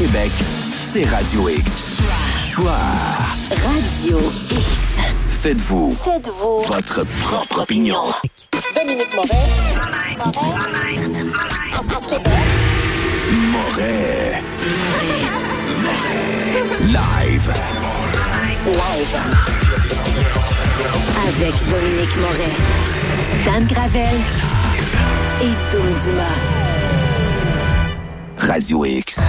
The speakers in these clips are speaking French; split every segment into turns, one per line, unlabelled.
Québec, c'est Radio X. Choix.
Radio X.
Faites-vous votre propre opinion.
Dominique Moret.
Moret. Live.
Avec Dominique Moret, Dan Gravel et Dom Dumas.
Radio X.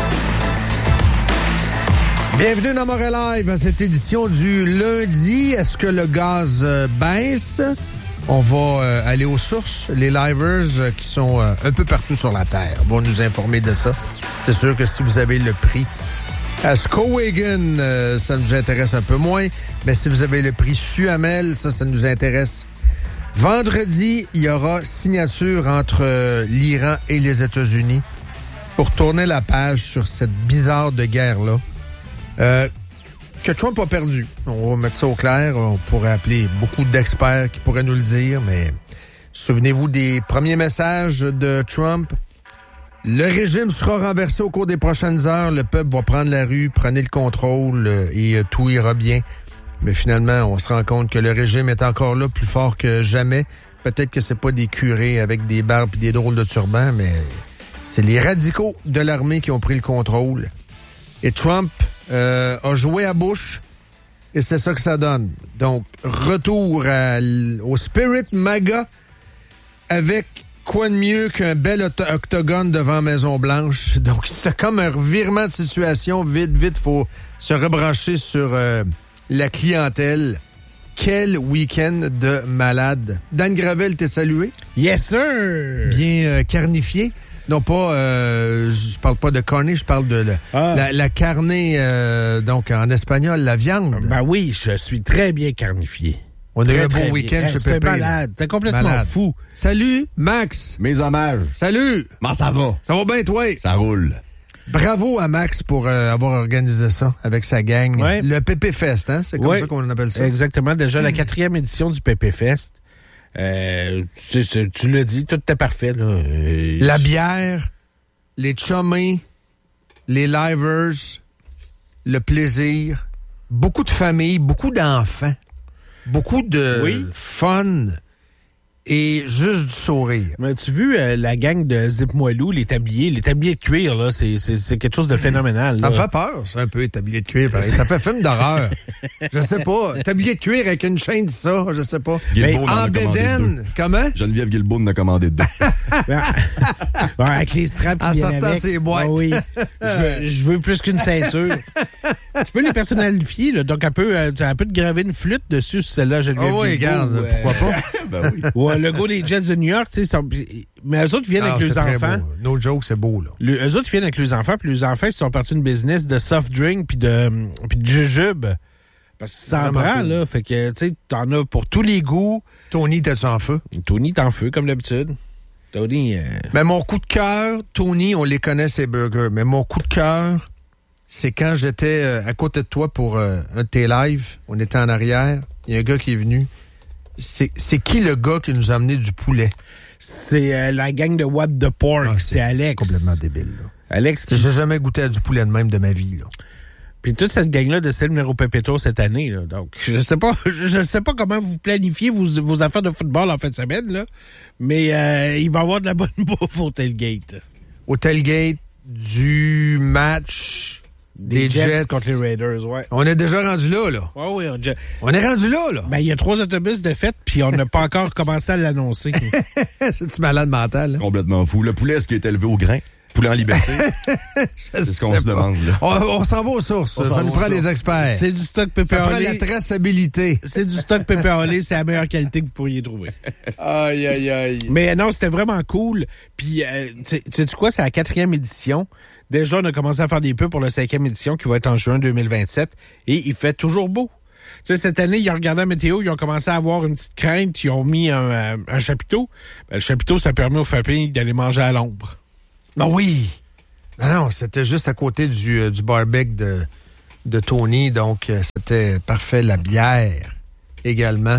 Bienvenue dans Moret Live à cette édition du lundi. Est-ce que le gaz baisse? On va aller aux sources. Les livers qui sont un peu partout sur la Terre vont nous informer de ça. C'est sûr que si vous avez le prix à Skowhegan, ça nous intéresse un peu moins. Mais si vous avez le prix Suamel, ça nous intéresse. Vendredi, il y aura signature entre l'Iran et les États-Unis pour tourner la page sur cette bizarre de guerre-là. Que Trump a perdu. On va mettre ça au clair. On pourrait appeler beaucoup d'experts qui pourraient nous le dire, mais souvenez-vous des premiers messages de Trump. Le régime sera renversé au cours des prochaines heures. Le peuple va prendre la rue, prenez le contrôle et tout ira bien. Mais finalement, on se rend compte que le régime est encore là, plus fort que jamais. Peut-être que c'est pas des curés avec des barbes et des drôles de turbans, mais c'est les radicaux de l'armée qui ont pris le contrôle. Et Trump a joué à Bush, et c'est ça que ça donne. Donc, retour au Spirit MAGA, avec quoi de mieux qu'un bel octogone devant Maison-Blanche. Donc, c'est comme un revirement de situation. Vite, faut se rebrancher sur la clientèle. Quel week-end de malade. Dan Gravel, t'es salué?
Yes, sir!
Bien carnifié. Non pas, je parle pas de carne, je parle de la carne, donc en espagnol, la viande.
Ben oui, je suis très bien carnifié.
On a eu un bon week-end chez Pépé.
T'es malade, t'es complètement fou.
Salut, Max.
Mes hommages.
Salut.
Comment ça va?
Ça va bien, toi?
Ça roule.
Bravo à Max pour avoir organisé ça avec sa gang.
Ouais.
Le Pépé Fest, hein? C'est comme ça qu'on appelle ça.
Exactement, déjà la 4e édition du Pépé Fest. Tu l'as dit, tout était parfait. Là.
La bière, les chummés, les livers, le plaisir, beaucoup de familles, beaucoup d'enfants, beaucoup de fun et juste du sourire.
Mais tu as vu la gang de Zip Moilou, les tabliers de cuir, là, c'est quelque chose de phénoménal.
Ça
là.
me fait peur, ça, un peu, tablier de cuir. Pareil. Ça fait film d'horreur. Je sais pas. Tablier de cuir avec une chaîne, ça, je sais pas.
Guilbeault
en bédaine, comment?
Geneviève Guilbeault en a commandé deux.
Avec les straps
en
qui viennent
sortant
avec.
ses boîtes.
Oh oui. Je veux plus qu'une ceinture. Tu peux les personnalifier, là. Donc, un peu de graver une flûte dessus sur celle-là, Geneviève Guilbeault.
Oh oui, regarde, pourquoi pas?
Ben oui.
Ouais, le gars des Jets de New York, tu sais, mais eux autres viennent avec les enfants.
Beau. No joke, c'est beau, là.
Eux autres viennent avec les enfants, puis les enfants, ils sont partis d'une business de soft drink puis de jujube. Parce que ça en prend, là. Fait que, tu sais, t'en as pour tous les goûts.
Tony, t'es-tu en feu?
Tony, t'es en feu, comme d'habitude. Tony...
Mais mon coup de cœur, Tony, on les connaît, ces burgers. Mais mon coup de cœur, c'est quand j'étais à côté de toi pour un de tes lives. On était en arrière. Il y a un gars qui est venu. C'est qui le gars qui nous a amené du poulet?
C'est la gang de What the Pork. C'est Alex.
Complètement débile, là.
Alex,
j'ai jamais goûté à du poulet de même de ma vie, là.
Puis toute cette gang-là de celle numéro Pépéto cette année, là. Donc, je sais pas comment vous planifiez vos affaires de football en fin de semaine, là. Mais il va y avoir de la bonne bouffe au tailgate.
Au tailgate du match des Jets
contre les Raiders, ouais.
On est déjà rendu là, là.
Ouais, oui,
on est rendu là, là.
Ben, il y a 3 autobus de fête, puis on n'a pas encore commencé à l'annoncer.
C'est-tu malade mental, là?
Complètement fou. Le poulet, est-ce qui est élevé au grain? Poulet en liberté? C'est ce qu'on se demande, là.
On s'en va aux sources. Ça nous prend des experts.
C'est du stock pépé
Ça prend la traçabilité.
C'est du stock pépé olé, c'est la meilleure qualité que vous pourriez trouver.
Aïe.
Mais non, c'était vraiment cool. Puis, sais-tu quoi? C'est la 4e édition. Déjà, on a commencé à faire des pubs pour la 5e édition qui va être en juin 2027. Et il fait toujours beau. Tu sais, cette année, ils ont regardé la météo, ils ont commencé à avoir une petite crainte, ils ont mis un chapiteau. Ben, le chapiteau, ça permet aux familles d'aller manger à l'ombre.
Ben oui! Non, c'était juste à côté du barbecue de Tony, donc c'était parfait. La bière également.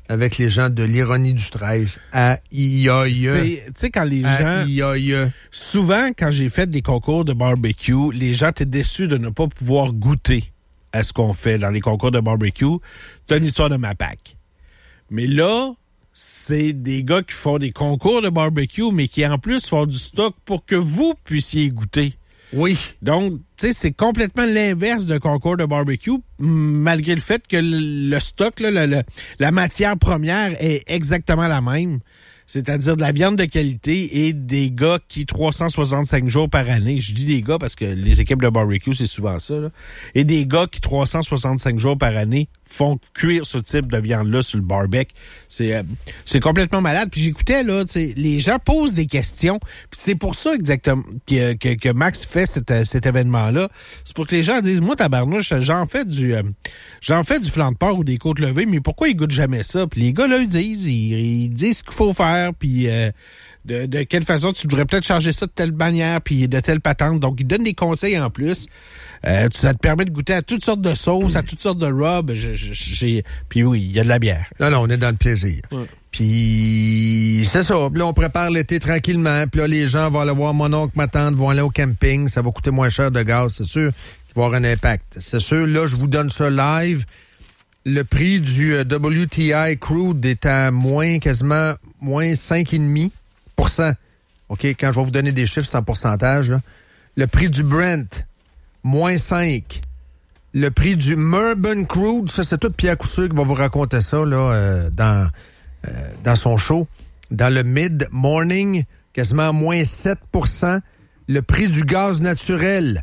avec les gens de l'ironie du 13. Aïe, aïe.
Tu sais, quand les gens...
Aïe, aïe.
Souvent, quand j'ai fait des concours de barbecue, les gens étaient déçus de ne pas pouvoir goûter à ce qu'on fait dans les concours de barbecue. C'est une histoire de ma PAC. Mais là, c'est des gars qui font des concours de barbecue, mais qui en plus font du stock pour que vous puissiez goûter.
Oui.
Donc, tu sais, c'est complètement l'inverse d'un concours de barbecue, malgré le fait que le stock, là, la matière première est exactement la même. C'est-à-dire de la viande de qualité et des gars qui 365 jours par année, je dis des gars parce que les équipes de barbecue, c'est souvent ça, là, et des gars qui 365 jours par année font cuire ce type de viande-là sur le barbecue. C'est complètement malade. Puis j'écoutais, là, tu sais, les gens posent des questions, puis c'est pour ça exactement que Max fait cet événement-là. C'est pour que les gens disent, moi, tabarnouche, j'en fais du flan de porc ou des côtes levées, mais pourquoi ils goûtent jamais ça? Puis les gars, là, ils disent ce qu'il faut faire, puis de quelle façon tu devrais peut-être changer ça de telle manière, puis de telle patente. Donc, ils donnent des conseils en plus. Ça te permet de goûter à toutes sortes de sauces, à toutes sortes de rubs. Puis oui, il y a de la bière.
Non, on est dans le plaisir. Ouais. Puis c'est ça. Puis là, on prépare l'été tranquillement. Puis là, les gens vont aller voir mon oncle, ma tante, vont aller au camping. Ça va coûter moins cher de gaz, c'est sûr. Il va y avoir un impact. C'est sûr, là, je vous donne ça live. Le prix du WTI crude est à quasiment moins 5,5%. OK, quand je vais vous donner des chiffres, c'est en pourcentage, là. Le prix du Brent, moins 5. Le prix du Murban crude, ça, c'est tout Pierre Cousseux qui va vous raconter ça, là, dans son show. Dans le mid-morning, quasiment moins 7%. Le prix du gaz naturel,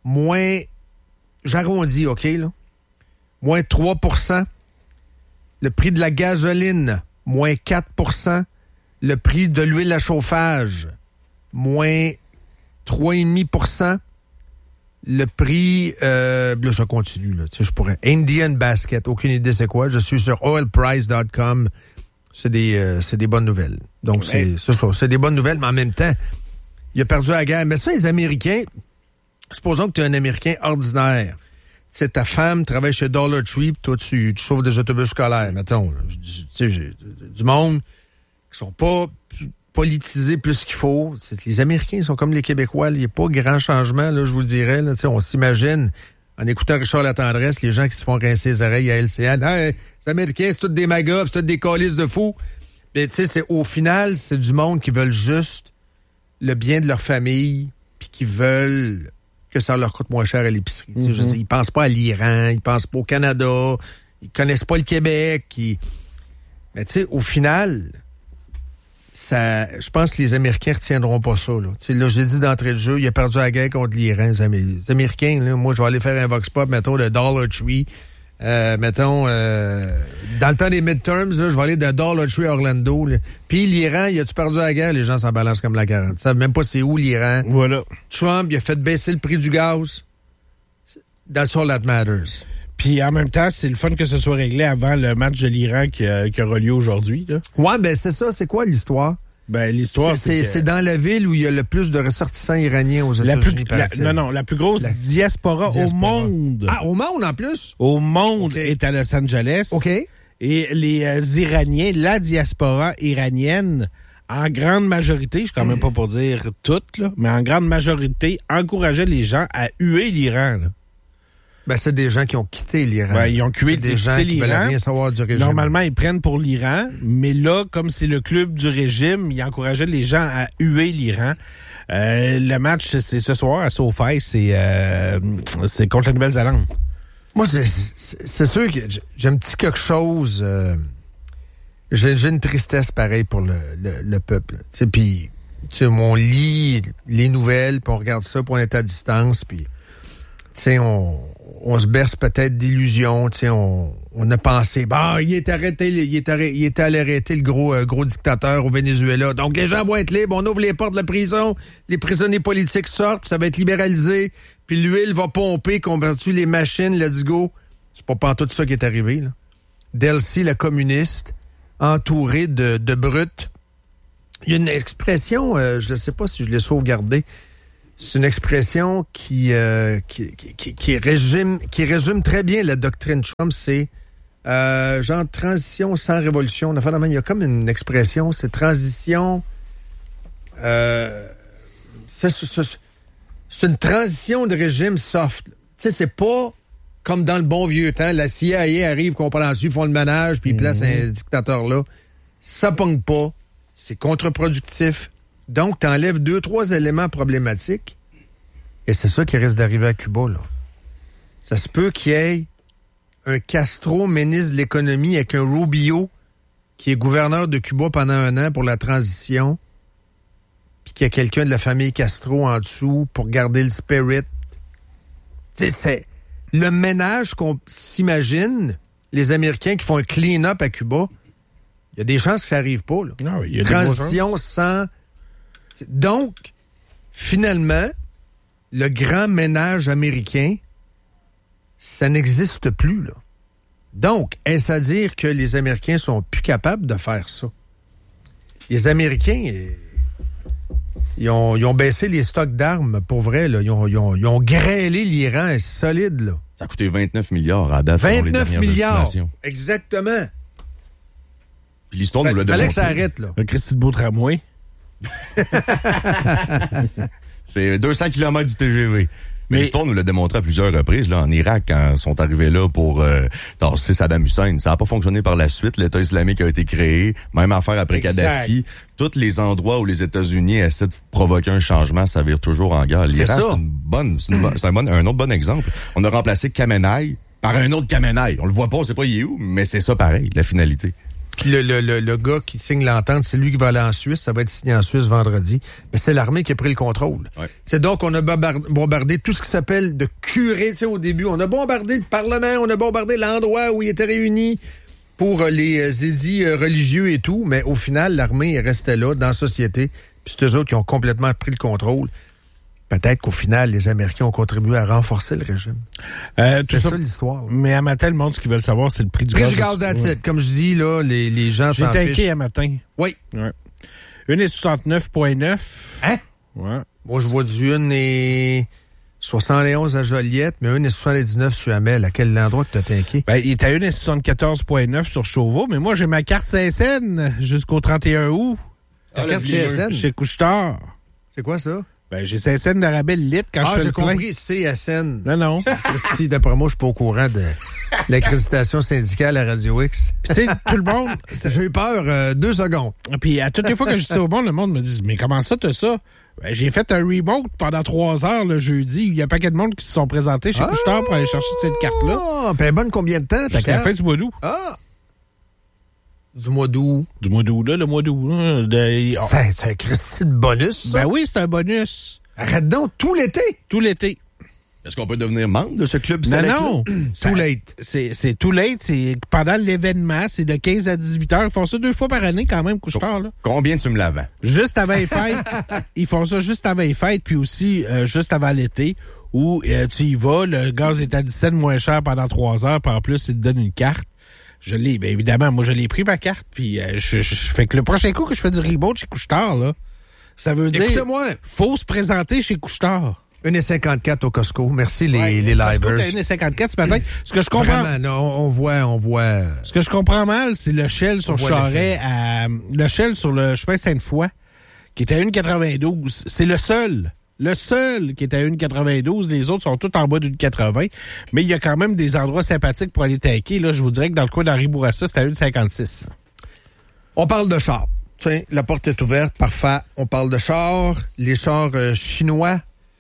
j'arrondis, OK, là? Moins 3%. Le prix de la gasoline, moins 4%. Le prix de l'huile à chauffage, moins 3,5%. Le prix, là, ça continue, là. Tu sais, je pourrais. Indian Basket, aucune idée c'est quoi. Je suis sur oilprice.com. C'est des bonnes nouvelles. Donc, c'est ça. C'est des bonnes nouvelles, mais en même temps, il a perdu la guerre. Mais ça, les Américains, supposons que tu es un Américain ordinaire. Tu sais, ta femme travaille chez Dollar Tree, puis toi, tu chauffes des autobus scolaires, mettons. Tu sais, j'ai du monde qui sont pas politisés plus qu'il faut. Les Américains sont comme les Québécois. Il n'y a pas grand changement, là, je vous le dirais. Là, on s'imagine, en écoutant Richard Latendresse, les gens qui se font rincer les oreilles à LCN. Hey, les Américains, c'est tous des magas, c'est tous des câlisses de fous. Mais tu sais, au final, c'est du monde qui veulent juste le bien de leur famille, puis qui veulent que ça leur coûte moins cher à l'épicerie. Mm-hmm. Je veux dire, ils pensent pas à l'Iran, ils pensent pas au Canada, ils connaissent pas le Québec. Mais tu sais, au final, je pense que les Américains retiendront pas ça. Là, là j'ai dit d'entrée de jeu, il a perdu la guerre contre l'Iran. Les Américains, là, moi, je vais aller faire un vox pop, mettons, de Dollar Tree. Dans le temps des midterms, là, je vais aller de Dollar Tree à Orlando. Puis l'Iran, il a-tu perdu la guerre? Les gens s'en balancent comme la 40. Ils savent même pas c'est où l'Iran.
Voilà.
Trump, il a fait baisser le prix du gaz. That's all that matters.
Puis en même temps, c'est le fun que ce soit réglé avant le match de l'Iran qui aura lieu aujourd'hui. Là.
Ouais, ben c'est ça. C'est quoi l'histoire?
Ben l'histoire,
c'est dans la ville où il y a le plus de ressortissants iraniens aux États-Unis.
La plus grosse diaspora au monde.
Ah, au monde en plus?
Au monde est à Los Angeles.
OK.
Et les Iraniens, la diaspora iranienne, en grande majorité, je suis quand même pas pour dire toutes, là, mais en grande majorité, encourageaient les gens à huer l'Iran. Là.
Ben, c'est des gens qui ont quitté l'Iran.
Ben, ils ont quitté
des gens qui veulent rien savoir du régime.
Normalement, ils prennent pour l'Iran, mais là, comme c'est le club du régime, ils encourageaient les gens à huer l'Iran. Le match, c'est ce soir à SoFi, c'est contre la Nouvelle-Zélande.
Moi, c'est sûr que j'ai un petit quelque chose. J'ai une tristesse pareille pour le peuple. Puis, on lit les nouvelles, puis on regarde ça, puis on est à distance, puis on se berce peut-être d'illusions, on a pensé, il est allé arrêter le gros dictateur au Venezuela. Donc les gens vont être libres, on ouvre les portes de la prison, les prisonniers politiques sortent, puis ça va être libéralisé, puis l'huile va pomper, convertir les machines, let's go. C'est pas pantoute ça qui est arrivé, là. Delcy, la communiste, entourée de brutes. Il y a une expression, je ne sais pas si je l'ai sauvegardée. C'est une expression qui résume très bien la doctrine Trump, c'est Genre transition sans révolution. Il y a comme une expression, c'est transition... c'est une transition de régime soft. Tu sais, c'est pas comme dans le bon vieux temps. La CIA arrive, comprend dessus, font le ménage, puis ils placent un dictateur là. Ça pogne pas. C'est contre-productif. Donc, t'enlèves 2-3 éléments problématiques. Et c'est ça qui risque d'arriver à Cuba, là. Ça se peut qu'il y ait un Castro, ministre de l'économie, avec un Rubio, qui est gouverneur de Cuba pendant 1 an pour la transition, puis qu'il y a quelqu'un de la famille Castro en dessous pour garder le spirit. Tu sais, c'est le ménage qu'on s'imagine, les Américains qui font un clean-up à Cuba, il y a des chances que ça n'arrive pas, là.
Non, il y a
transition sans... Donc, finalement, le grand ménage américain, ça n'existe plus, là. Donc, est-ce à dire que les Américains sont plus capables de faire ça? Les Américains, ils ont baissé les stocks d'armes, pour vrai, là. Ils ont grêlé l'Iran solide, là.
Ça a coûté 29 milliards à date, selon les dernières estimations.
Exactement.
Puis l'histoire nous l'a démontré.
Fallait que ça arrête, là.
Un Christy de beau tramway.
C'est 200 km du TGV. Mais l'histoire nous l'a démontré à plusieurs reprises, là, en Irak, quand ils sont arrivés là pour tasser Saddam Hussein. Ça n'a pas fonctionné par la suite. L'État islamique a été créé. Même affaire après Kadhafi. Tous les endroits où les États-Unis essaient de provoquer un changement, ça vire toujours en guerre. L'Iran, c'est un autre bon exemple. On a remplacé Khamenei par un autre Khamenei. On le voit pas, on sait pas il est où, mais c'est ça pareil, la finalité.
Puis le gars qui signe l'entente, c'est lui qui va aller en Suisse. Ça va être signé en Suisse vendredi. Mais c'est l'armée qui a pris le contrôle. Ouais. C'est donc, on a bombardé tout ce qui s'appelle de curé. Tu sais, au début, on a bombardé le Parlement, on a bombardé l'endroit où ils étaient réunis pour les édits religieux et tout. Mais au final, l'armée restait là, dans la société. Puis c'est eux autres qui ont complètement pris le contrôle. Peut-être qu'au final, les Américains ont contribué à renforcer le régime. C'est ça l'histoire. Là.
Mais à matin, le monde, ce qu'ils veulent savoir, c'est le prix du gaz.
Le prix du gaz d'attitude. Comme je dis, là, les gens s'en fichent.
J'ai tanké à matin.
Oui.
Ouais. 1,69,9.
Hein?
Ouais.
Moi, je vois du 1,71 à Joliette, mais 1,79 sur Hamel. À quel endroit que tu as tanké?
Ben, il est à 1,74,9 sur Chauveau, mais moi, j'ai ma carte CSN jusqu'au 31 août.
Ta carte CSN?
Chez Couche-Tard.
C'est quoi ça?
Ben, j'ai CSN d'Arabelle litre quand je fais le plein.
Ah, j'ai compris, CSN.
Non.
Christy, d'après moi, je suis pas au courant de l'accréditation syndicale à Radio X.
Tu sais, tout le monde...
J'ai eu peur 2 secondes.
Puis à toutes les fois que je dis ça au monde, le monde me dit « Mais comment ça, t'as ça? » Ben, j'ai fait un remote pendant 3 heures le jeudi. Il y a pas qu'un de monde qui se sont présentés chez Couche-Tard pour aller chercher cette carte-là.
Ah, ben bonne combien de temps, ta carte?
Jusqu'à la fin du mois d'août.
Ah! Du mois d'août.
Du mois d'août, là, le mois d'août.
C'est un Christy de bonus, ça?
Ben oui, c'est un bonus.
Arrête donc, tout l'été?
Tout l'été.
Est-ce qu'on peut devenir membre de ce club
Non.
Too late.
C'est too late. C'est pendant l'événement. C'est de 15 à 18 heures. Ils font ça 2 fois par année quand même, Couche-Tard, là.
Combien tu me la vends?
Juste avant les fêtes. Ils font ça juste avant les fêtes, puis aussi juste avant l'été, où tu y vas, le gaz est à 17 moins cher pendant 3 heures, puis en plus, ils te donnent une carte. Je l'ai, bien évidemment. Moi, je l'ai pris, ma carte, puis je fais que le prochain coup que je fais du reboot chez Couche-Tard, là, ça veut dire...
Écoute-moi.
Faut se présenter chez Couche-Tard.
1,54 au Costco. Merci, les livers.
Costco, t'as 1,54 ce matin. Ce que je comprends...
Vraiment, non, on voit...
Ce que je comprends mal, c'est le Shell sur Charest le Shell sur le chemin Sainte-Foy, qui est à 1,92. C'est le seul qui est à 1,92. Les autres sont tous en bas d'1,80. Mais il y a quand même des endroits sympathiques pour aller tanker. Là, je vous dirais que dans le coin d'Henri Bourassa, c'est à 1,56.
On parle de chars. Tiens, la porte est ouverte. Parfait. On parle de chars. Les chars chinois...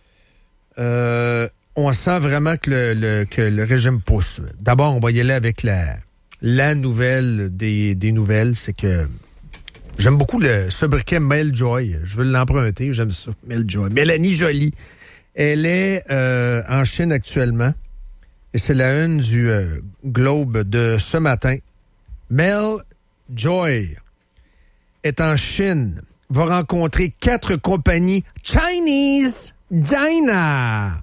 on sent vraiment que le régime pousse. D'abord, on va y aller avec la nouvelle des nouvelles, c'est que j'aime beaucoup le sobriquet Mel Joy. Je veux l'emprunter, j'aime ça. Mel Joy. Mélanie Joly. Elle est en Chine actuellement et c'est la une du Globe de ce matin. Mel Joy est en Chine, va rencontrer 4 compagnies Chinese. China.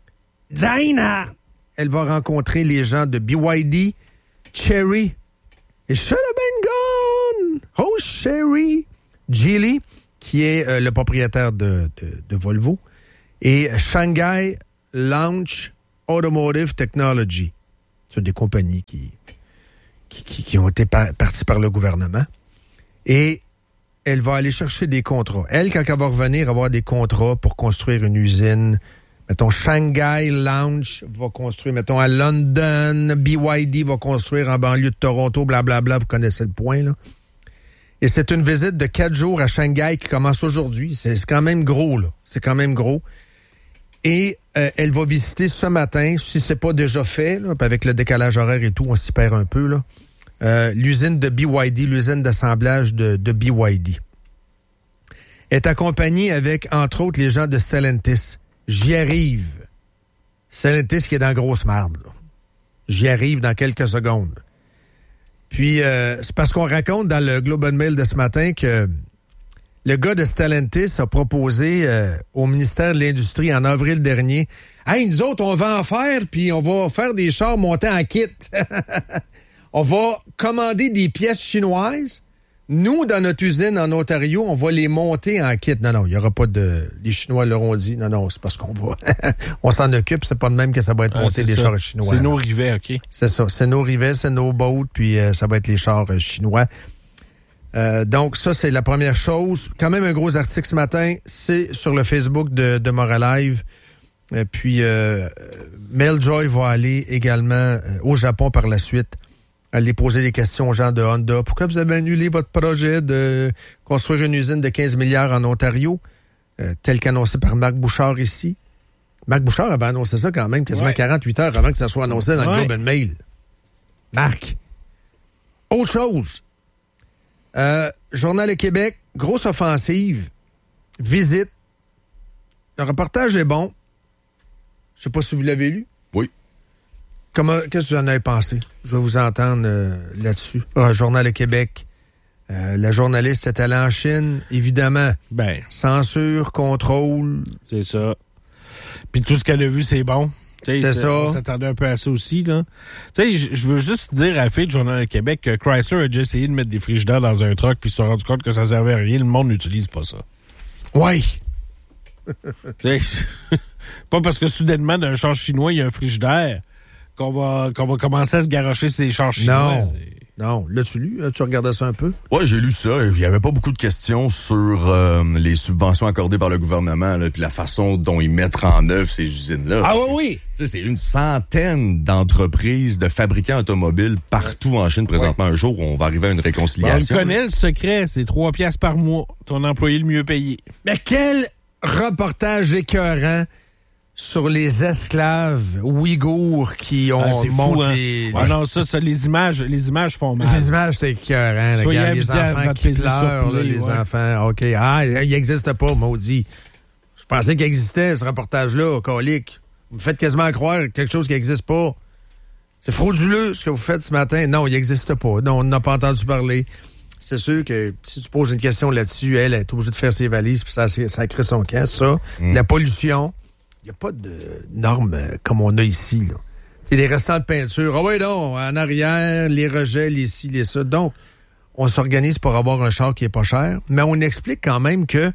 Elle va rencontrer les gens de BYD, Chery et Should Have Been Gone. Oh, Chery. Geely, qui est le propriétaire de Volvo, et Shanghai Launch Automotive Technology. C'est des compagnies qui ont été partis par le gouvernement. Et elle va aller chercher des contrats. Elle, quand elle va revenir, avoir des contrats pour construire une usine. Mettons, Shanghai Lounge va construire. Mettons, à London, BYD va construire en banlieue de Toronto, blablabla. Vous connaissez le point, là. Et c'est une visite de 4 jours à Shanghai qui commence aujourd'hui. C'est quand même gros, là. C'est quand même gros. Et elle va visiter ce matin, si c'est pas déjà fait, là, avec le décalage horaire et tout, on s'y perd un peu, là. L'usine de BYD, l'usine d'assemblage de BYD. Elle est accompagnée avec, entre autres, les gens de Stellantis. J'y arrive. Stellantis qui est dans la grosse marde, là. J'y arrive dans quelques secondes. Puis, c'est parce qu'on raconte dans le Globe and Mail de ce matin que le gars de Stellantis a proposé au ministère de l'Industrie en avril dernier, « Hey, nous autres, on va en faire, puis on va faire des chars montés en kit. » On va commander des pièces chinoises. Nous, dans notre usine en Ontario, on va les monter en kit. Non, il n'y aura pas de... Les Chinois leur ont dit, non, c'est parce qu'on va... on s'en occupe, c'est pas de même que ça va être monté des chars chinois.
C'est nos rivets, OK?
C'est ça, c'est nos rivets, c'est nos boats, puis ça va être les chars chinois. Donc, ça, c'est la première chose. Quand même un gros article ce matin, c'est sur le Facebook de Moralive. Puis, Mel Joy va aller également au Japon par la suite. Aller poser des questions aux gens de Honda. Pourquoi vous avez annulé votre projet de construire une usine de 15 milliards en Ontario, tel qu'annoncé par Marc Bouchard ici? Marc Bouchard avait annoncé ça quand même quasiment 48 heures avant que ça soit annoncé dans le Globe and Mail. Marc. Autre chose. Journal de Québec, grosse offensive, visite. Le reportage est bon. Je sais pas si vous l'avez lu.
Oui.
Qu'est-ce que vous en avez pensé? Je vais vous entendre là-dessus. Journal de Québec. La journaliste est allée en Chine, évidemment. Censure, contrôle.
C'est ça. Puis tout ce qu'elle a vu, c'est bon.
C'est ça.
On s'attendait un peu à ça aussi, là. Tu sais, je veux juste dire à la fille du Journal de Québec que Chrysler a déjà essayé de mettre des frigidaires dans un truck puis ils se sont rendus compte que ça servait à rien. Le monde n'utilise pas ça.
Oui.
Pas parce que soudainement, dans un char chinois, il y a un frigidaire qu'on va commencer à se garrocher ces chars chinois.
Non. L'as-tu lu? Tu regardais ça un peu?
Oui, j'ai lu ça. Il n'y avait pas beaucoup de questions sur les subventions accordées par le gouvernement puis la façon dont ils mettent en œuvre ces usines-là.
Ah oui!
C'est une centaine d'entreprises de fabricants automobiles partout en Chine présentement. Un jour où on va arriver à une réconciliation.
On connaît le secret, c'est 3 piastres par mois. Ton employé le mieux payé.
Mais quel reportage écœurant sur les esclaves ouïghours qui ont monté...
Ah non, ça, les images font mal.
Les images, c'est écœurant. Regarde, les enfants qui pleurent, les enfants. OK. Ah, il n'existe pas, maudit. Je pensais qu'il existait, ce reportage-là, colique. Vous me faites quasiment croire quelque chose qui n'existe pas. C'est frauduleux, ce que vous faites ce matin. Non, il n'existe pas. Non, on n'a pas entendu parler. C'est sûr que si tu poses une question là-dessus, elle est obligée de faire ses valises, puis ça crée son camp. Ça, la pollution... Il n'y a pas de normes comme on a ici, là. C'est les restants de peinture. Ah oui, non, en arrière, les rejets, les ci, les ça. Donc, on s'organise pour avoir un char qui est pas cher, mais on explique quand même que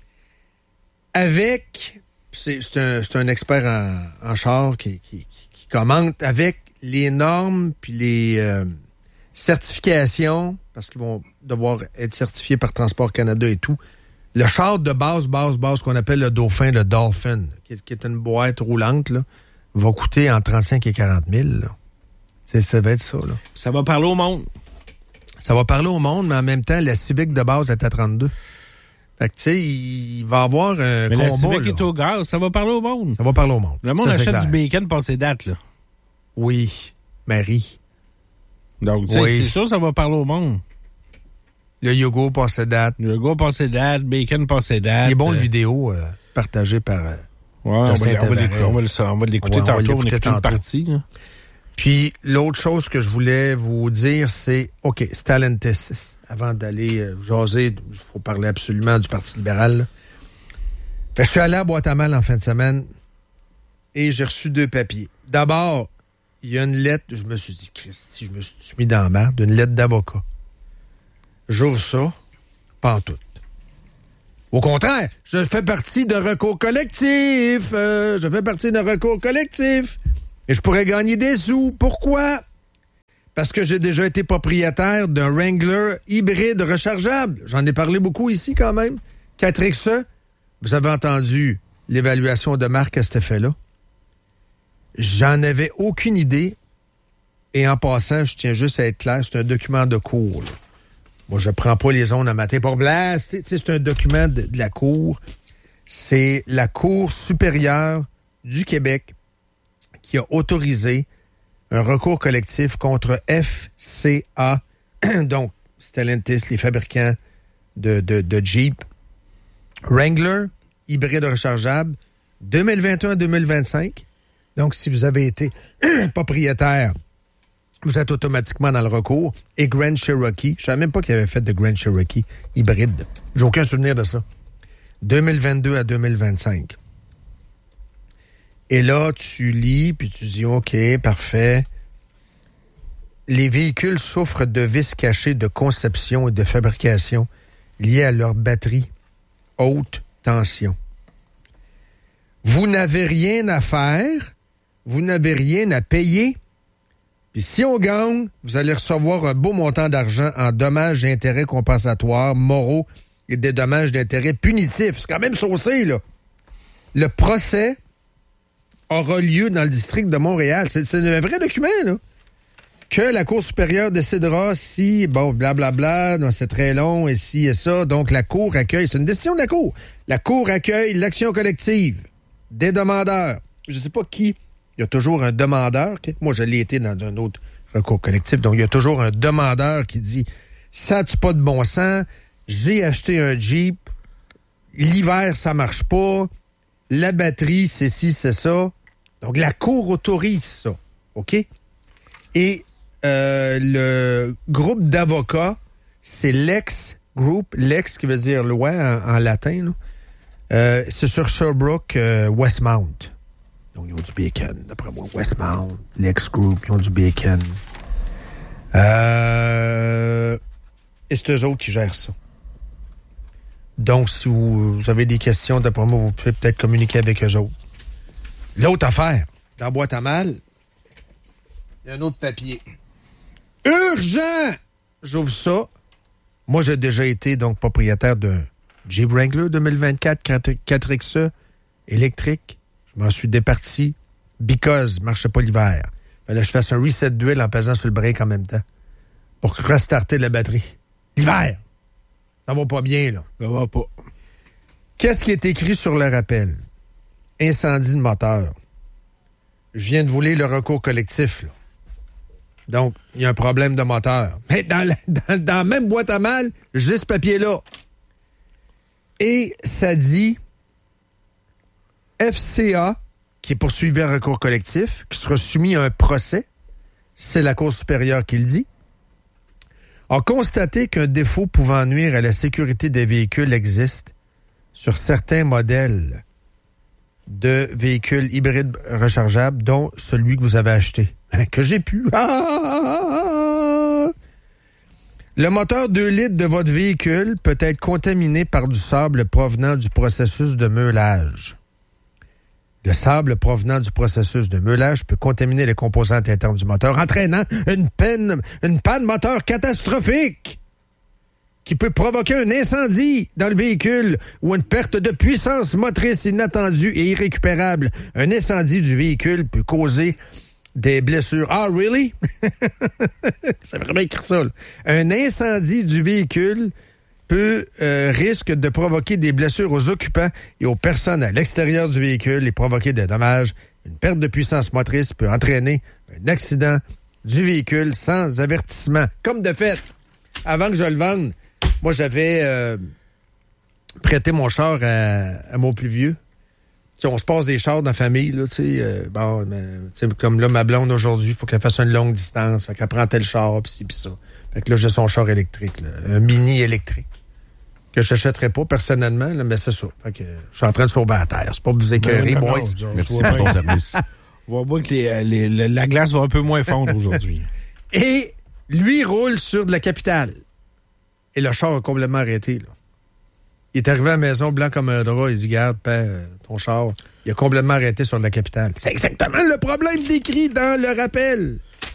avec... C'est un expert en char qui commente avec les normes puis les certifications, parce qu'ils vont devoir être certifiés par Transport Canada et tout. Le char de base qu'on appelle le Dauphin, le Dolphin, qui est une boîte roulante, là, va coûter entre 35 et 40 000. Là. Ça va être ça. Là.
Ça va parler au monde.
Ça va parler au monde, mais en même temps, la Civic de base est à 32. Fait que, tu sais, il va y avoir un combat.
La Civic est au gaz, ça va parler au monde.
Ça va parler au monde.
Le monde achète du bacon passé date, là.
Oui, Marie.
Donc, tu sais, c'est sûr, ça va parler au monde.
Le yogourt passé date.
Le yogourt passé date, bacon passé date.
Il est bon, le vidéo partagé par...
on va l'écouter tantôt. On écoute une partie. Là.
Puis, l'autre chose que je voulais vous dire, c'est... OK, Stellantis. Avant d'aller jaser, il faut parler absolument du Parti libéral. Je suis allé à Boîte-à-Mal en fin de semaine et j'ai reçu 2 papiers. D'abord, il y a une lettre, je me suis dit, Christy, je me suis mis dans la merde, une lettre d'avocat. J'ouvre ça, pas en tout. Au contraire, je fais partie d'un recours collectif. Et je pourrais gagner des sous. Pourquoi? parce que j'ai déjà été propriétaire d'un Wrangler hybride rechargeable. J'en ai parlé beaucoup ici quand même. 4XE, vous avez entendu l'évaluation de marque à cet effet-là. J'en avais aucune idée. Et en passant, je tiens juste à être clair, c'est un document de cours. Là. Moi, je prends pas les ondes à matin pour blaster. C'est un document de la Cour. C'est la Cour supérieure du Québec qui a autorisé un recours collectif contre FCA, donc Stellantis, les fabricants de Jeep. Wrangler, hybride rechargeable, 2021 à 2025. Donc, si vous avez été propriétaire, vous êtes automatiquement dans le recours. Et Grand Cherokee, je ne savais même pas qu'il avait fait de Grand Cherokee hybride. J'ai aucun souvenir de ça. 2022 à 2025. Et là, tu lis, puis tu dis, OK, parfait. Les véhicules souffrent de vices cachés de conception et de fabrication liés à leur batterie haute tension. Vous n'avez rien à faire, vous n'avez rien à payer. Puis si on gagne, vous allez recevoir un beau montant d'argent en dommages et intérêts compensatoires, moraux et des dommages d'intérêts punitifs. C'est quand même saucé, là. Le procès aura lieu dans le district de Montréal. C'est un vrai document, là. Que la Cour supérieure décidera si, bon, blablabla, non, c'est très long, et si et ça. Donc, la Cour accueille, c'est une décision de la Cour. La Cour accueille l'action collective des demandeurs. Je ne sais pas qui. Il y a toujours un demandeur. Okay? Moi, je l'ai été dans un autre recours collectif. Donc, il y a toujours un demandeur qui dit « Ça n'a-tu pas de bon sens? J'ai acheté un Jeep. L'hiver, ça marche pas. La batterie, c'est ci, c'est ça. » Donc, la Cour autorise ça. OK? Et le groupe d'avocats, c'est Lex Group. Lex qui veut dire loi en latin. C'est sur Sherbrooke, Westmount. Donc, ils ont du bacon. D'après moi, Westmount, Lex Group, ils ont du bacon. Et c'est eux autres qui gèrent ça. Donc, si vous avez des questions, d'après moi, vous pouvez peut-être communiquer avec eux autres. L'autre affaire, dans la boîte à mal, il y a un autre papier. Urgent! J'ouvre ça. Moi, j'ai déjà été donc propriétaire d'un Jeep Wrangler 2024 4XE électrique. Je m'en suis départi because je ne marchais pas l'hiver. Fallait que je fasse un reset d'huile en pesant sur le break en même temps pour restarter la batterie. L'hiver! Ça va pas bien, là.
Ça va pas.
Qu'est-ce qui est écrit sur le rappel? Incendie de moteur. Je viens de vous lire le recours collectif, là. Donc, il y a un problème de moteur. Mais dans la même boîte à mal, j'ai ce papier-là. Et ça dit FCA, qui est poursuivi en recours collectif, qui sera soumis à un procès, c'est la Cour supérieure qui le dit, a constaté qu'un défaut pouvant nuire à la sécurité des véhicules existe sur certains modèles de véhicules hybrides rechargeables, dont celui que vous avez acheté. Que j'ai pu. Le moteur 2 litres de votre véhicule peut être contaminé par du sable provenant du processus de meulage. Le sable provenant du processus de meulage peut contaminer les composantes internes du moteur, entraînant une panne moteur catastrophique qui peut provoquer un incendie dans le véhicule ou une perte de puissance motrice inattendue et irrécupérable. Un incendie du véhicule peut causer des blessures. Ah, really? C'est vraiment écrit ça, là. Un incendie du véhicule risque de provoquer des blessures aux occupants et aux personnes à l'extérieur du véhicule et provoquer des dommages. Une perte de puissance motrice peut entraîner un accident du véhicule sans avertissement. Comme de fait, avant que je le vende, moi, j'avais prêté mon char à mon plus vieux. Tu sais, on se passe des chars dans la famille, là, tu sais. Comme là, ma blonde aujourd'hui, il faut qu'elle fasse une longue distance. Fait qu'elle prend tel char, pis ci, pis ça. Fait que là, j'ai son char électrique, là, un mini électrique. Que je n'achèterais pas personnellement, là, mais c'est ça. Fait que je suis en train de sauver la terre. C'est pas pour vous écœurer, boys.
Merci pour ton service.
On voit bien que la glace va un peu moins fondre aujourd'hui.
Et lui roule sur de la capitale. Et le char a complètement arrêté, là. Il est arrivé à la maison blanc comme un drap. Il dit, garde, ton char, il a complètement arrêté sur de la capitale. C'est exactement le problème décrit dans le rappel.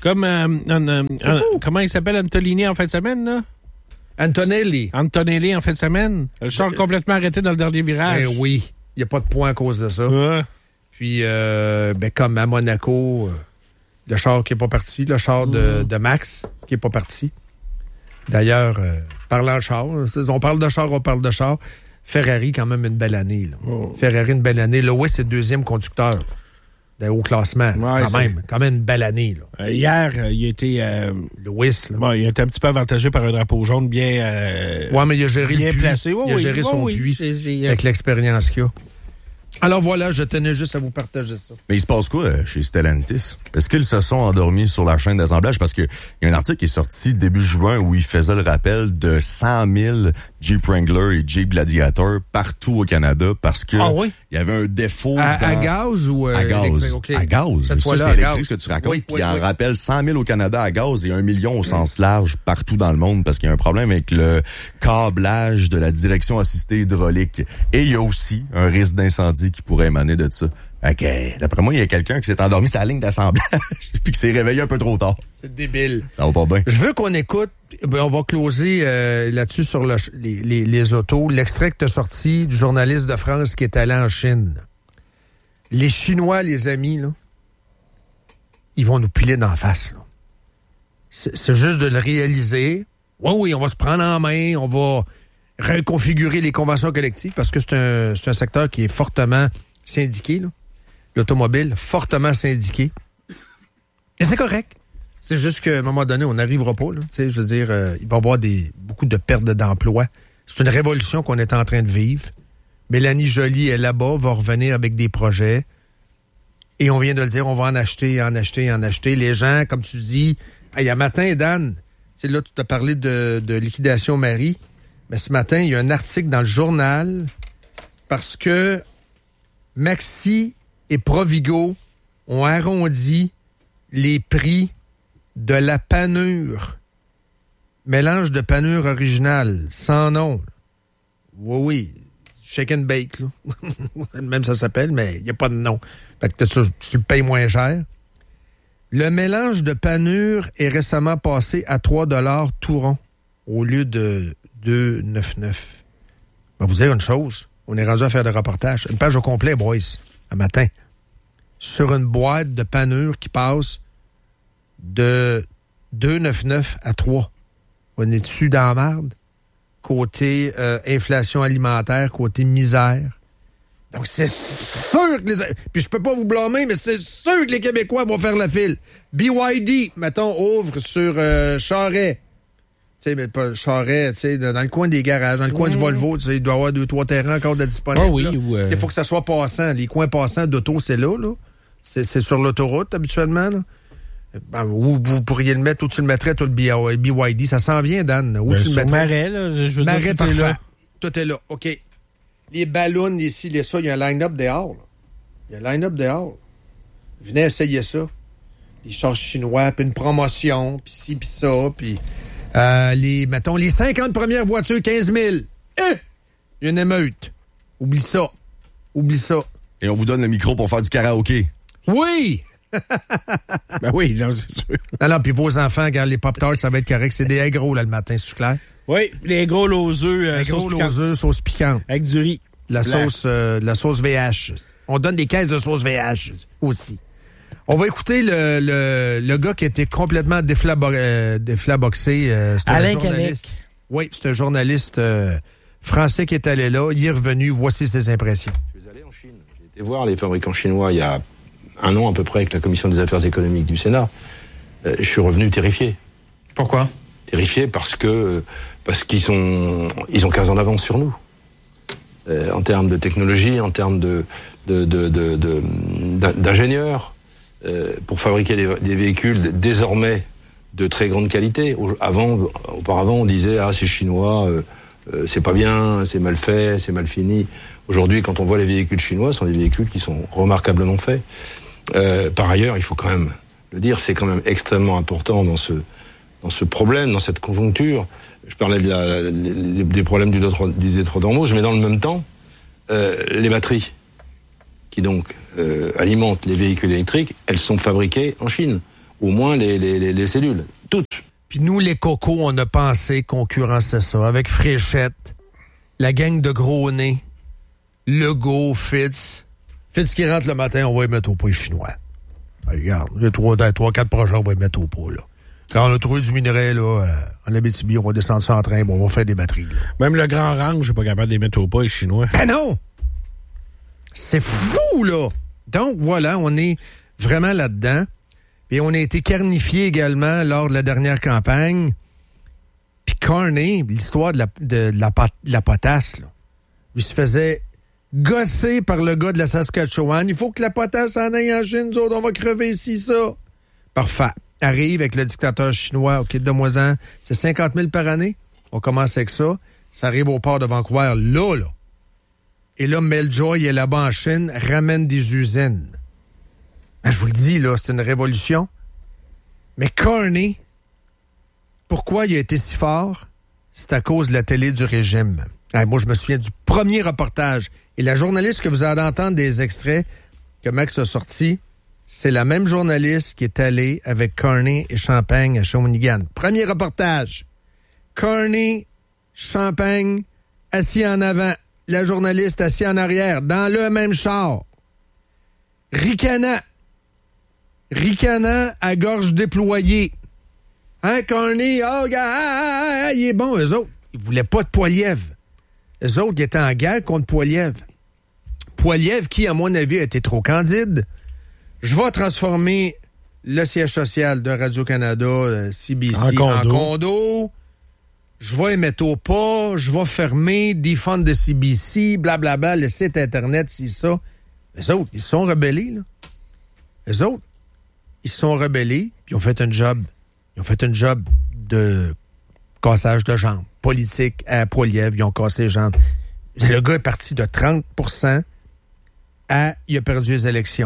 Comme, comment il s'appelle Antolini en fin de semaine, là?
Antonelli
en fin de semaine. Le char complètement arrêté dans le dernier virage.
Ben oui. Il n'y a pas de point à cause de ça.
Ouais.
Puis, comme à Monaco, le char qui n'est pas parti, le char de Max qui n'est pas parti. D'ailleurs, parlant de char, on parle de char. Ferrari, quand même, une belle année. Là. Oh. Ferrari, une belle année. Lewis est deuxième conducteur au classement. Ouais, quand même une belle année. Là.
Hier, il a été...
Lewis, là.
Bon, il a été un petit peu avantagé par un drapeau jaune bien...
mais il a géré le puits.
Placé.
Il a géré son puits avec l'expérience qu'il a. Alors voilà, je tenais juste à vous partager ça.
Mais il se passe quoi chez Stellantis? Est-ce qu'ils se sont endormis sur la chaîne d'assemblage? Parce que il y a un article qui est sorti début juin où il faisait le rappel de 100 000 Jeep Wrangler et Jeep Gladiator partout au Canada parce que il y avait un défaut
à gaz ou
à gaz.
Okay.
À gaz.
Cette fois-là,
c'est électrique ce que tu racontes. Oui, puis il en rappelle 100 000 au Canada à gaz et 1 million au sens large partout dans le monde parce qu'il y a un problème avec le câblage de la direction assistée hydraulique. Et il y a aussi un risque d'incendie qui pourrait émaner de ça. OK. D'après moi, il y a quelqu'un qui s'est endormi sur la ligne d'assemblage puis qui s'est réveillé un peu trop tard.
C'est débile.
Ça va pas bien.
Je veux qu'on écoute, on va closer là-dessus sur les autos, l'extrait que tu as sorti du journaliste de France qui est allé en Chine. Les Chinois, les amis, là, ils vont nous piler d'en face. Là. C'est juste de le réaliser. Oui, on va se prendre en main, on va reconfigurer les conventions collectives parce que c'est un secteur qui est fortement syndiqué, là. L'automobile, fortement syndiqué. Et c'est correct. C'est juste qu'à un moment donné, on n'arrivera pas. Là. Je veux dire, il va y avoir beaucoup de pertes d'emplois. C'est une révolution qu'on est en train de vivre. Mélanie Joly est là-bas, va revenir avec des projets. Et on vient de le dire, on va en acheter. Les gens, comme tu dis, il y a matin, Dan, là, tu as parlé de liquidation Marie. Mais ce matin, il y a un article dans le journal parce que Maxi et Provigo ont arrondi les prix de la panure. Mélange de panure originale, sans nom. Oui. Shake and bake, là. Même ça s'appelle, mais il n'y a pas de nom. Fait que tu le payes moins cher. Le mélange de panure est récemment passé à 3$ tout rond au lieu de 2,99. Je vais vous dire une chose. On est rendu à faire des reportages. Une page au complet, boys, un matin. Sur une boîte de panure qui passe de 2,99 à 3. On est dessus dans la marde. Côté inflation alimentaire, côté misère. Donc, c'est sûr que puis je peux pas vous blâmer, mais c'est sûr que les Québécois vont faire la file. BYD, mettons, ouvre sur Charest. Tu sais, mais pas Charest, tu sais, dans le coin des garages, dans le coin du Volvo, tu sais, il doit y avoir 2-3 terrains encore de disponibles. Il faut que ça soit passant. Les coins passants d'auto, c'est là. C'est sur l'autoroute, habituellement, là. Où vous pourriez le mettre, où tu le mettrais, tout le BYD. Ça s'en vient, Dan. Où tu le mettrais?
Marais, là. Je veux
Marais,
dire,
parfait. Là. Tout est là. OK. Les ballons ici, il y a un line-up dehors. Là. Il y a un line-up dehors. Venez essayer ça. Les chars chinois, puis une promotion, puis ci, puis ça, puis mettons, les 50 premières voitures, 15 000. Il y a une émeute. Oublie ça.
Et on vous donne le micro pour faire du karaoké.
Oui!
Ben oui, c'est sûr.
Non, puis vos enfants, regarde, les Pop-Tarts, ça va être correct. C'est des aigros, là, le matin, c'est-tu clair?
Oui, les gros aux œufs.
Sauce piquante.
Avec du riz.
La sauce VH. On donne des caisses de sauce VH aussi. On va écouter le gars qui a été complètement déflaboxé.
Alain Canek.
Oui, c'est un journaliste français qui est allé là. Il est revenu. Voici ses impressions.
Je suis allé en Chine. J'ai été voir les fabricants chinois il y a un an à peu près avec la Commission des affaires économiques du Sénat. Je suis revenu terrifié.
Pourquoi?
Terrifié parce qu'ils ont 15 ans d'avance sur nous. En termes de technologie, en termes d'ingénieurs, pour fabriquer des véhicules désormais de très grande qualité. Auparavant, on disait c'est chinois, c'est pas bien, c'est mal fait, c'est mal fini. Aujourd'hui, quand on voit les véhicules chinois, ce sont des véhicules qui sont remarquablement faits. Par ailleurs, il faut quand même le dire, c'est quand même extrêmement important dans ce problème, dans cette conjoncture. Je parlais des problèmes du détroit d'Ormuz, mais dans le même temps, les batteries qui donc alimentent les véhicules électriques, elles sont fabriquées en Chine, au moins les cellules. Toutes.
Puis nous, les cocos, on a pensé concurrencer ça avec Fréchette, la gang de gros nez, Legault, Fitz qui rentre le matin, on va y mettre au poids chinois. Ben, regarde, les 3-4 projets, on va y mettre au poids, là. Quand on a trouvé du minerai, là, en Abitibi, on va descendre ça en train, bon, on va faire des batteries, là.
Même le Grand Range, je suis pas capable de les mettre au pas, les Chinois.
Ben non! C'est fou, là! Donc, voilà, on est vraiment là-dedans. Et on a été carnifié également lors de la dernière campagne. Puis Carney, l'histoire de la potasse, là, lui se faisait gosser par le gars de la Saskatchewan. Il faut que la potasse en aille en Chine, nous autres, on va crever ici, ça. Parfait. Arrive avec le dictateur chinois, OK, donne-moi-en, c'est 50 000 par année. On commence avec ça. Ça arrive au port de Vancouver, là. Et là, Meljoy est là-bas en Chine, ramène des usines. Ben, je vous le dis, là, c'est une révolution. Mais Carney, pourquoi il a été si fort? C'est à cause de la télé du régime. Moi, je me souviens du premier reportage. Et la journaliste que vous allez entendre des extraits que Max a sortis, c'est la même journaliste qui est allée avec Carney et Champagne à Shawinigan. Premier reportage. Carney, Champagne, assis en avant. La journaliste assis en arrière, dans le même char. Ricanant à gorge déployée. Hein, Carney? Oh, gars, il est bon. Eux autres, ils voulaient pas de Poilievre. Eux autres, ils étaient en guerre contre Poilievre. Poilievre, qui, à mon avis, a été trop candide. Je vais transformer le siège social de Radio-Canada, CBC, en condo. Je vais y mettre au pas. Je vais fermer, défendre de CBC, blablabla, le site Internet, c'est ça. Eux autres, ils se sont rebellés, là. Eux autres, ils se sont rebellés, puis ils ont fait un job. Ils ont fait un job de cassage de jambes. Politique à Poilievre, ils ont cassé les jambes. Le gars est parti de 30% à il a perdu les élections.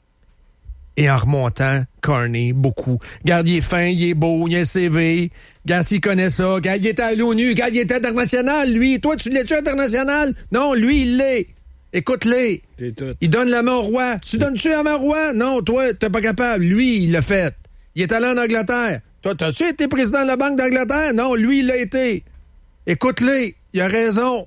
Et en remontant, Carney, beaucoup. Regarde, il est fin, il est beau, il a un CV. Regarde, s'il connaît ça. Regarde, il était à l'ONU. Regarde, il était international, lui. Toi, tu l'es-tu international? Non, lui, il l'est. Écoute-les. Il donne la main au roi. Tu donnes-tu la main au roi? Non, toi, t'es pas capable. Lui, il l'a fait. Il est allé en Angleterre. Toi, t'as-tu été président de la Banque d'Angleterre? Non, lui, il l'a été. Écoute-les. Il a raison.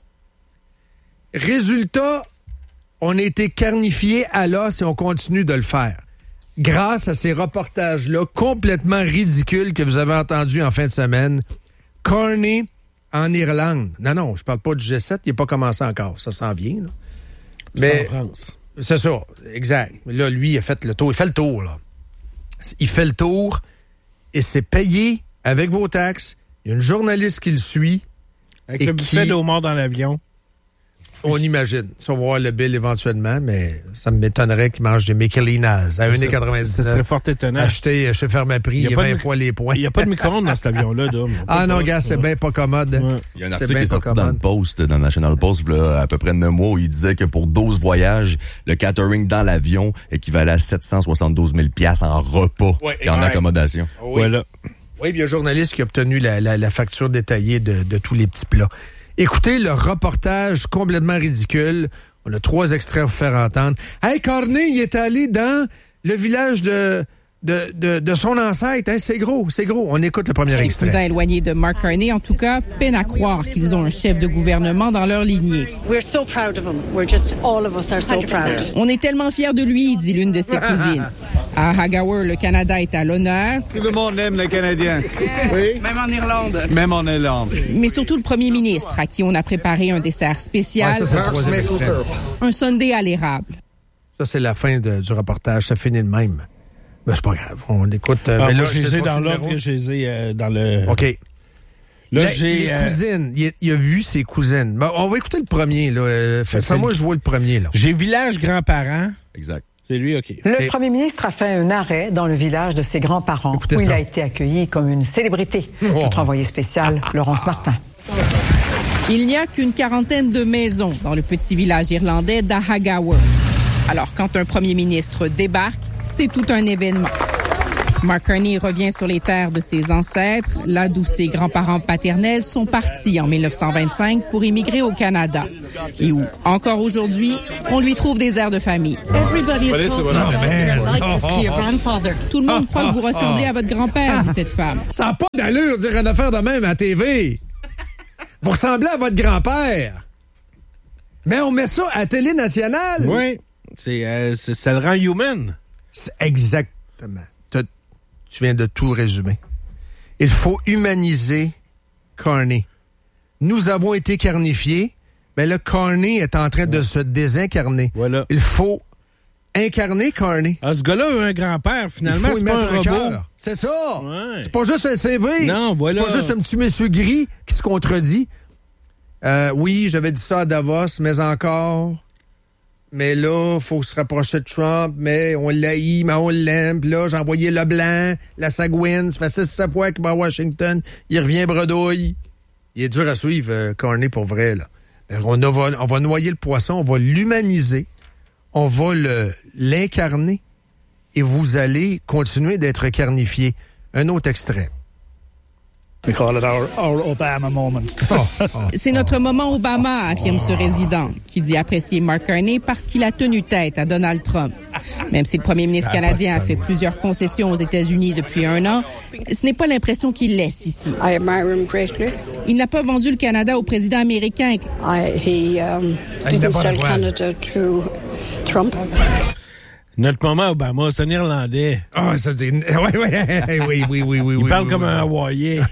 Résultat, on a été carnifiés à l'os et on continue de le faire. Grâce à ces reportages-là complètement ridicules que vous avez entendus en fin de semaine, Carney en Irlande. Non, je parle pas du G7, il n'est pas commencé encore. Ça s'en vient, là. Mais,
c'est en France.
C'est ça, exact. Mais là, lui, il a fait le tour. Il fait le tour, là. Il fait le tour et c'est payé avec vos taxes. Il y a une journaliste qui le suit.
Avec le buffet d'eau mort dans l'avion.
On imagine. Ça, on va voir le bill éventuellement, mais ça m'étonnerait qu'il mange des Michelinas à 1,99$.
Ça serait fort étonnant.
Acheter chez Fermaprix, il y a 20 fois les points.
Il n'y a pas de micro-ondes dans cet avion-là, Dom.
Ah non, gars, c'est bien pas commode.
Ouais. Il y a un article qui est sorti dans le Post, dans le National Post, là, à peu près 9 mois, où il disait que pour 12 voyages, le catering dans l'avion équivalait à 772 000 $ en repas et en accommodation.
Oui. Voilà. Oui, puis il y a un journaliste qui a obtenu la facture détaillée de tous les petits plats. Écoutez le reportage complètement ridicule. On a 3 extraits à vous faire entendre. Hey, Carney, il est allé dans le village de son ancêtre. Hein, c'est gros. On écoute le premier extrait.
Cousin éloigné de Mark Carney, en tout cas, peine à croire qu'ils ont un chef de gouvernement dans leur lignée.
We're so proud of him. We're just, all of us are so proud.
On est tellement fiers de lui, dit l'une de ses cousines. À Haggawer, le Canada est à l'honneur.
Tout le monde aime les Canadiens. Oui.
Même en Irlande.
Même en Irlande.
Mais surtout le premier ministre, à qui on a préparé un dessert spécial.
Ouais, ça, c'est le troisième extrait.
Un sundae à l'érable.
Ça, c'est la fin du reportage. Ça finit de même. Ben, c'est pas grave. On écoute.
Mais là, je les ai dans l'ordre que je les ai dans le...
OK.
Là,
j'ai... Les cousines. Il a vu ses cousines. Ben, on va écouter le premier, là. Fais-moi jouer le premier, là.
J'ai village grands-parents.
Exact.
C'est lui, OK.
Le premier ministre a fait un arrêt dans le village de ses grands-parents, où il a été accueilli comme une célébrité. Notre envoyé spécial, Laurence Martin.
Il n'y a qu'une quarantaine de maisons dans le petit village irlandais d'Haggawer. Alors, quand un premier ministre débarque, c'est tout un événement. Mark Carney revient sur les terres de ses ancêtres, là d'où ses grands-parents paternels sont partis en 1925 pour immigrer au Canada. Et où, encore aujourd'hui, on lui trouve des airs de famille. Tout le monde croit que vous ressemblez à votre grand-père, dit cette femme.
Ça n'a pas d'allure de dire une affaire de même à la TV. Vous ressemblez à votre grand-père. Mais on met ça à la télé nationale.
Oui. Ça le rend human.
Exactement. Tu viens de tout résumer. Il faut humaniser Carney. Nous avons été carnifiés, mais le Carney est en train de se désincarner.
Voilà.
Il faut incarner Carney.
Ah, ce gars-là a un grand-père, finalement, c'est pas un robot.
C'est ça.
Ouais.
C'est pas juste un CV.
Non, voilà.
C'est pas juste un petit monsieur gris qui se contredit. Oui, j'avais dit ça à Davos, mais encore. Mais là, il faut se rapprocher de Trump, mais on l'haït, mais on l'aime. Puis là, j'ai envoyé Leblanc, la Sagouine, ça fait 6 fois qu'il va à Washington. Il revient bredouille. Il est dur à suivre, Carney, pour vrai, là. On va noyer le poisson, on va l'humaniser, on va l'incarner, et vous allez continuer d'être carnifié. Un autre extrait.
We call it our Obama moment.
C'est notre moment Obama, affirme ce résident, qui dit apprécier Mark Carney parce qu'il a tenu tête à Donald Trump. Même si le premier ministre canadien a fait plusieurs concessions aux États-Unis depuis 1 an, ce n'est pas l'impression qu'il laisse ici.
I admire him greatly.
Il n'a pas vendu le Canada au président américain.
He didn't sell Canada to Trump.
Notre moment Obama, c'est un Irlandais.
Ah, ça dit... Oui.
Il parle comme un Hawaïen.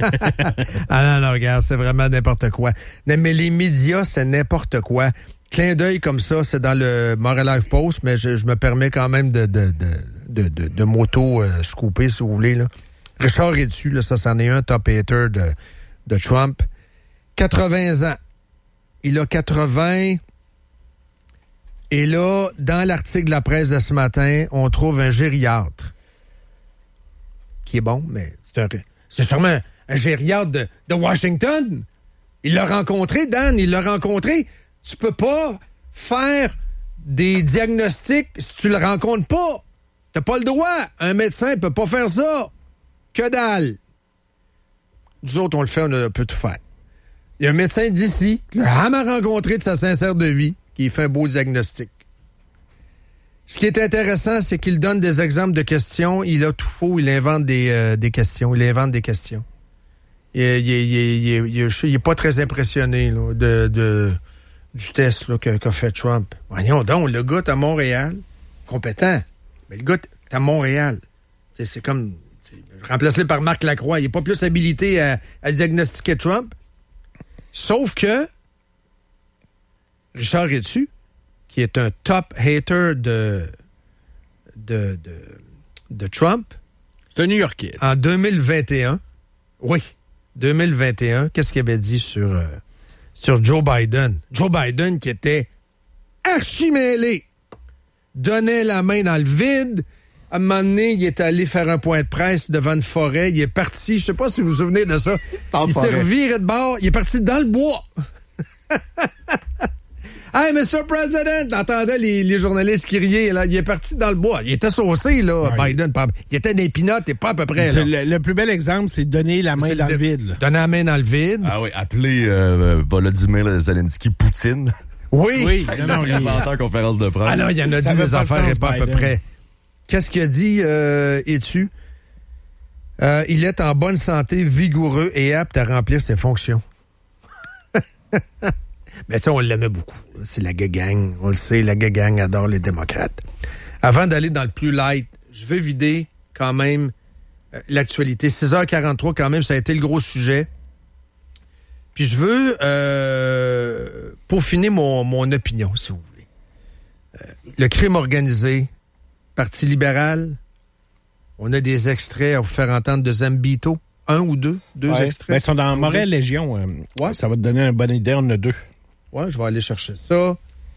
Non, regarde, c'est vraiment n'importe quoi. Non, mais les médias, c'est n'importe quoi. Clin d'œil comme ça, c'est dans le Montréal Live Post, mais je me permets quand même de m'auto-scooper, si vous voulez, là. Richard est dessus, là, ça, c'en est un top hater de Trump. 80 ans. Il a 80... Et là, dans l'article de la presse de ce matin, on trouve un gériatre. Qui est bon, mais c'est sûrement un gériatre de Washington. Il l'a rencontré, Dan, il l'a rencontré. Tu peux pas faire des diagnostics si tu le rencontres pas. T'as pas le droit. Un médecin peut pas faire ça. Que dalle. Nous autres, on le fait, on peut tout faire. Il y a un médecin d'ici, qui l'a jamais rencontré de sa sincère de vie, qui fait un beau diagnostic. Ce qui est intéressant, c'est qu'il donne des exemples de questions. Il a tout faux. Il invente des questions. Il invente des questions. Il est pas très impressionné là, du test là, qu'a fait Trump. Voyons donc, le gars est à Montréal, compétent. Mais le gars est à Montréal. C'est comme... Remplace-le par Marc Lacroix. Il n'est pas plus habilité à diagnostiquer Trump. Sauf que Richard Rétu, qui est un top hater de Trump.
C'est un New-Yorkais.
En 2021, oui, 2021, qu'est-ce qu'il avait dit sur Joe Biden? Joe Biden qui était archi-mêlé, donnait la main dans le vide. À un moment donné, il est allé faire un point de presse devant une forêt. Il est parti, je sais pas si vous vous souvenez de ça. Il s'est reviré de bord. Il est parti dans le bois. Hey, Mr. President! T'entendais les journalistes qui riaient, là. Il est parti dans le bois. Il était saucé, là, ouais. Biden. Il était des pinottes et pas à peu près, là.
Le plus bel exemple, c'est donner la main dans le vide, là.
Donner la main dans le vide.
Ah oui, appeler Volodymyr Zelensky Poutine.
Oui.
Il présenté en conférence de presse.
Ah non, il y en a dit des affaires et pas à peu près. Qu'est-ce qu'il a dit, es-tu? Il est en bonne santé, vigoureux et apte à remplir ses fonctions. Mais tu sais, on l'aimait beaucoup. C'est la gang. On le sait, la gang adore les démocrates. Avant d'aller dans le plus light, je veux vider quand même l'actualité. 6h43, quand même, ça a été le gros sujet. Puis je veux peaufiner mon opinion, si vous voulez. Le crime organisé, Parti libéral, on a des extraits à vous faire entendre de Zambito. 1 ou 2 extraits.
Ben, ils sont dans Montréal Légion. Ouais. Ça va te donner une bonne idée, on en a 2.
Ouais, je vais aller chercher ça.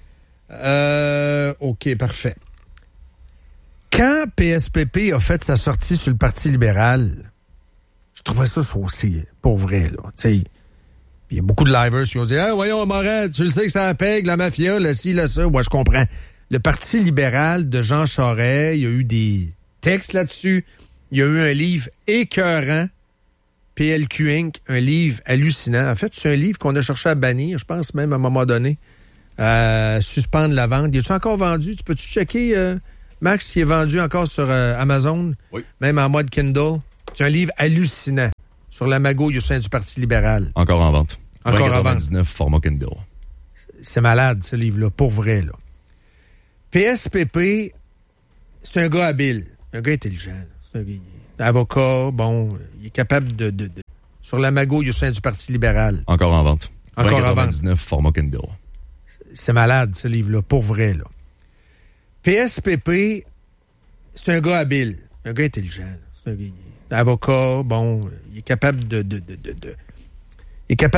OK, parfait. Quand PSPP a fait sa sortie sur le Parti libéral, je trouvais ça aussi, pour vrai, là. Tu sais, il y a beaucoup de livers qui ont dit « Ah, voyons, Montréal, tu le sais que ça pègue, la mafia, là, ci, là, ça. » Ouais, je comprends. Le Parti libéral de Jean Charest, il y a eu des textes là-dessus. Il y a eu un livre écœurant, PLQ Inc., un livre hallucinant. En fait, c'est un livre qu'on a cherché à bannir, je pense même à un moment donné, suspendre la vente. Il est-tu encore vendu? Tu peux-tu checker, Max, s'il est vendu encore sur Amazon?
Oui.
Même en mode Kindle? C'est un livre hallucinant sur la magouille au sein du Parti libéral.
Encore en vente.
Encore en vente.
99 format Kindle.
C'est malade, ce livre-là, pour vrai, là. PSPP, c'est un gars habile, un gars intelligent. C'est un gars avocat, bon, il est capable de sur la magouille au sein du Parti libéral.
Encore en vente.
Encore en vente.
99 format Kindle.
C'est malade, ce livre-là, pour vrai, là. PSPP, c'est un gars habile, un gars intelligent. C'est un gars avocat, bon, il est capable il est capable